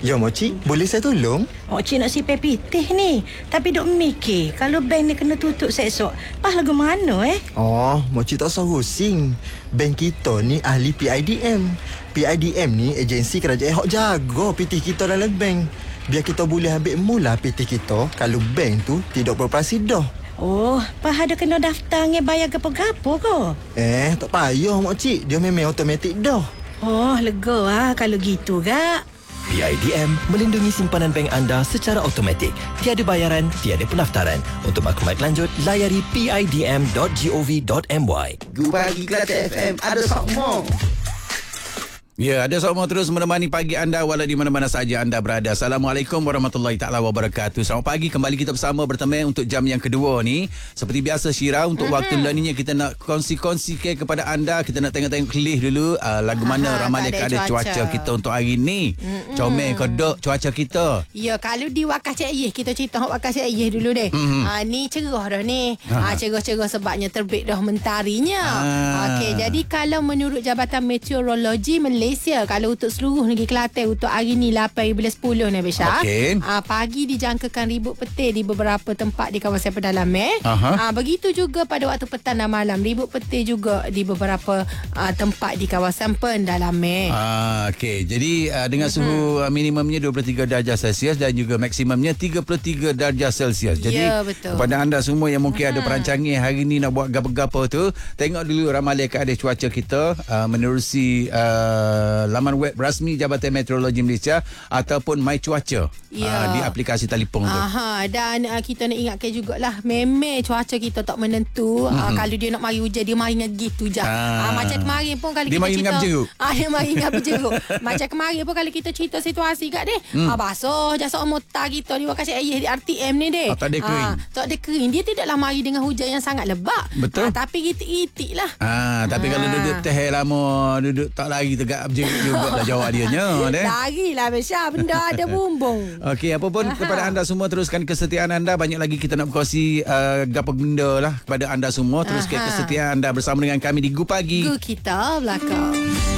Ya, Moci, boleh saya tolong? Moci nak sipai pitih ni. Tapi duk mikir, kalau bank ni kena tutup esok, lagu mana Oh, Moci tak usah pusing. Bank kita ni ahli PIDM. PIDM ni agensi kerajaan hok jaga pitih kita dalam bank. Biar kita boleh ambil mula pitih kita kalau bank tu tidak beroperasi dah. Oh, ada kena daftar nge bayar gapo-gapo ke? Tak payah, Moci. Dia memang automatik dah. Oh, lega kalau gitu, Kak. PIDM melindungi simpanan bank anda secara automatik. Tiada bayaran, tiada pendaftaran. Untuk maklumat lanjut, layari pidm.gov.my. Gu Pagi Kelate FM ada sokmo. Ya, ada semua terus menemani pagi anda walau di mana-mana saja anda berada. Assalamualaikum warahmatullahi taala wabarakatuh. Selamat pagi, kembali kita bersama bertemu untuk jam yang kedua ni. Seperti biasa Syira, untuk waktu learningnya kita nak kongsi-kongsi kepada anda. Kita nak tengok-tengok kelih dulu lagu mana ramalan keadaan cuaca kita untuk hari ni. Comel kodok cuaca kita. Ya, kalau di Wakaf Cik Ayih, kita cerita Wakaf Cik Ayih dulu deh. Ni cerah dah ni. Cerah-cerah sebabnya terbit dah mentarinya. Okey, jadi kalau menurut Jabatan Meteorologi Malaysia, kalau untuk seluruh negeri Kelantan untuk hari ni 8/10 ni Besha. Pagi dijangkakan ribut petir di beberapa tempat di kawasan pedalaman. Begitu juga pada waktu petang dan malam, ribut petir juga di beberapa tempat di kawasan pendalaman. Okey, jadi dengan suhu minimumnya 23 darjah Celsius dan juga maksimumnya 33 darjah Celsius. Jadi kepada anda semua yang mungkin ada perancangan hari ni nak buat gapo-gapo tu, tengok dulu ramalan keadaan cuaca kita menerusi laman web rasmi Jabatan Meteorologi Malaysia ataupun My Cuaca di aplikasi telefon tu. Dan kita nak ingatkan jugalah, memang cuaca kita tak menentu. Kalau dia nak mari hujan, dia mari dengan gitu je. Macam kemarin pun kalau dia kita cerita dia mari dengan berjeruk. Macam kemarin pun kalau kita cerita situasi kat dia, basuh jasa motor kita di Wakaf Cik Ayih di RTM ni deh. Tak ada kering. Tak ada kering. Dia tidaklah mari dengan hujan yang sangat lebat. Betul. Tapi itik-itik lah. Tapi kalau duduk teh lama, duduk tak lari tegak berjeruk juga lah jawab dia nya. Larilah Besha, benda ada bumbung. Okey, apa pun kepada anda semua, teruskan kesetiaan anda. Banyak lagi kita nak berkongsi gapo benda lah kepada anda semua. Teruskan kesetiaan anda bersama dengan kami di Gu Pagi. Gu kita belakang.